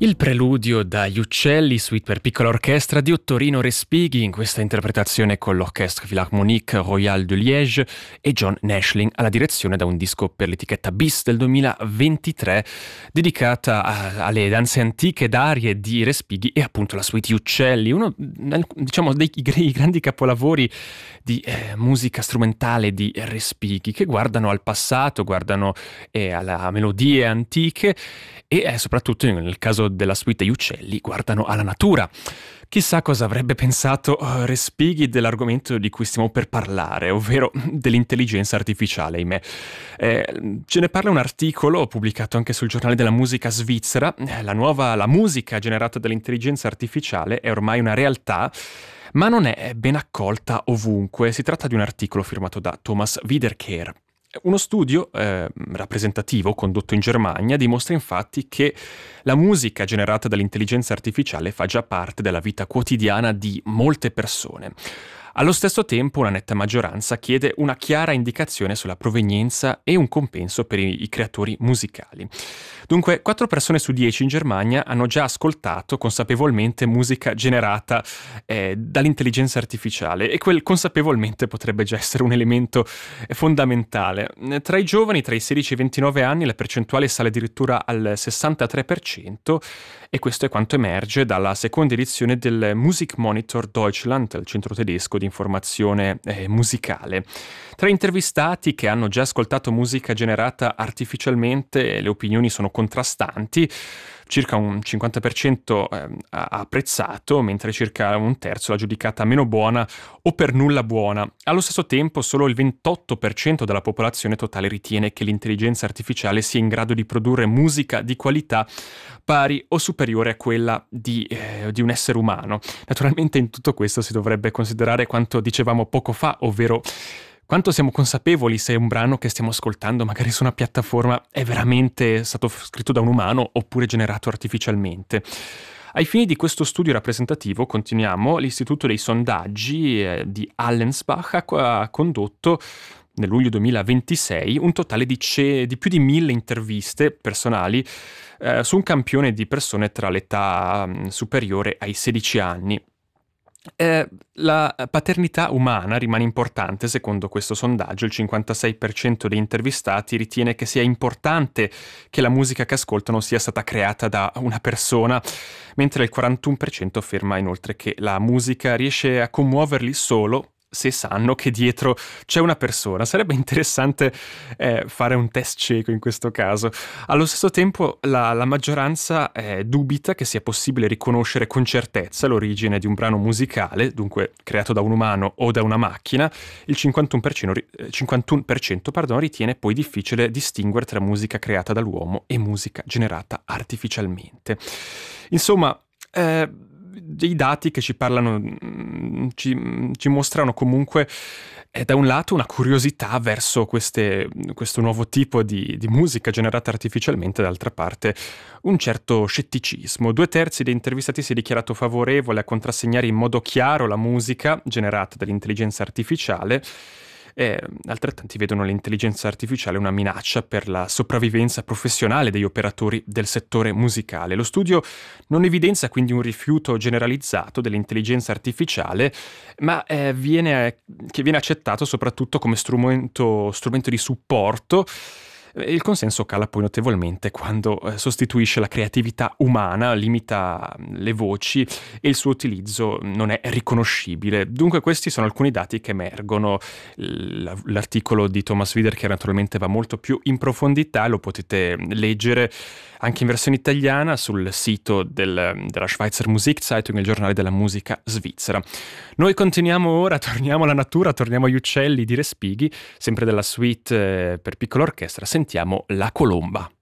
Il preludio dagli uccelli, suite per piccola orchestra di Ottorino Respighi, in questa interpretazione con l'Orchestre Philharmonique Royale de Liège e John Nashling alla direzione da un disco per l'etichetta Bis del 2023 dedicata alle danze antiche d'arie di Respighi e appunto la suite Gli uccelli, uno diciamo dei grandi capolavori di musica strumentale di Respighi che guardano al passato, guardano alle melodie antiche e soprattutto nel caso della suite Gli uccelli guardano alla natura. Chissà cosa avrebbe pensato Respighi dell'argomento di cui stiamo per parlare, ovvero dell'intelligenza artificiale, ahimè. Ce ne parla un articolo pubblicato anche sul giornale della musica svizzera. La musica generata dall'intelligenza artificiale è ormai una realtà, ma non è ben accolta ovunque. Si tratta di un articolo firmato da Thomas Wiederkehr. Uno studio rappresentativo condotto in Germania dimostra infatti che la musica generata dall'intelligenza artificiale fa già parte della vita quotidiana di molte persone. Allo stesso tempo una netta maggioranza chiede una chiara indicazione sulla provenienza e un compenso per i creatori musicali. Dunque, 4 persone su 10 in Germania hanno già ascoltato consapevolmente musica generata dall'intelligenza artificiale e quel consapevolmente potrebbe già essere un elemento fondamentale. Tra i giovani, tra i 16 e i 29 anni, la percentuale sale addirittura al 63% e questo è quanto emerge dalla seconda edizione del Musikmonitor Deutschland, il centro tedesco di informazione musicale. Tra intervistati che hanno già ascoltato musica generata artificialmente, le opinioni sono contrastanti. Circa un 50% ha apprezzato, mentre circa un terzo l'ha giudicata meno buona o per nulla buona. Allo stesso tempo, solo il 28% della popolazione totale ritiene che l'intelligenza artificiale sia in grado di produrre musica di qualità pari o superiore a quella di un essere umano. Naturalmente in tutto questo si dovrebbe considerare quanto dicevamo poco fa, ovvero quanto siamo consapevoli se un brano che stiamo ascoltando magari su una piattaforma è veramente stato scritto da un umano oppure generato artificialmente. Ai fini di questo studio rappresentativo, continuiamo, l'Istituto dei sondaggi di Allensbach ha condotto nel luglio 2026 un totale di più di 1000 interviste personali su un campione di persone tra l'età superiore ai 16 anni. La paternità umana rimane importante secondo questo sondaggio. Il 56% degli intervistati ritiene che sia importante che la musica che ascoltano sia stata creata da una persona, mentre il 41% afferma inoltre che la musica riesce a commuoverli solo se sanno che dietro c'è una persona. Sarebbe interessante fare un test cieco in questo caso. Allo stesso tempo la maggioranza dubita che sia possibile riconoscere con certezza l'origine di un brano musicale, dunque creato da un umano o da una macchina. Il 51% ritiene poi difficile distinguere tra musica creata dall'uomo e musica generata artificialmente. Insomma, dei dati che ci parlano, ci mostrano comunque da un lato una curiosità verso questo nuovo tipo di musica generata artificialmente, dall'altra parte un certo scetticismo. 2/3 degli intervistati si è dichiarato favorevole a contrassegnare in modo chiaro la musica generata dall'intelligenza artificiale. Altrettanti vedono l'intelligenza artificiale una minaccia per la sopravvivenza professionale degli operatori del settore musicale. Lo studio non evidenzia quindi un rifiuto generalizzato dell'intelligenza artificiale, ma che viene accettato soprattutto come strumento di supporto. Il consenso cala poi notevolmente quando sostituisce la creatività umana, limita le voci e il suo utilizzo non è riconoscibile. Dunque questi sono alcuni dati che emergono. L'articolo di Thomas Wiederkehr naturalmente va molto più in profondità, lo potete leggere anche in versione italiana sul sito della Schweizer Musikzeitung, il giornale della musica svizzera. Noi continuiamo ora, torniamo alla natura, torniamo agli uccelli di Respighi, sempre della suite per piccola orchestra. Sentiamo La colomba.